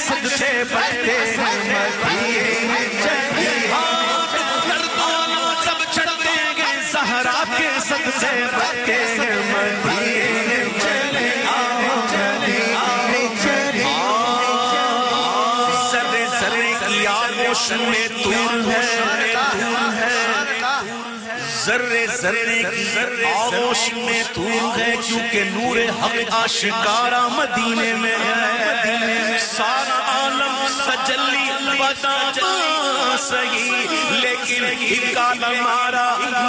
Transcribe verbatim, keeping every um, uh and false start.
सदके बढ़ते हैं मदीने चले सब छड़ देंगे सहरा के सदके बढ़ते हैं मदीने चले आओ चले आओ चले जर्रे जर्रे की आगोश में तूर है जर्रे जर्रे की आगोश में तूर है क्योंकि नूरे हक आशिकारा मदीने में है सारा आलम सजली बता सही लेकिन एक आलम हमारा